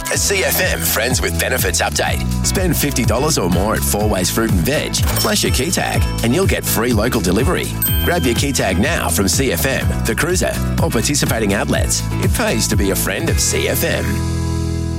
A CFM Friends with Benefits update. Spend $50 or more at Four Ways Fruit and Veg, plus your key tag, and you'll get free local delivery. Grab your key tag now from CFM, The Cruiser, or participating outlets. It pays to be a friend of CFM.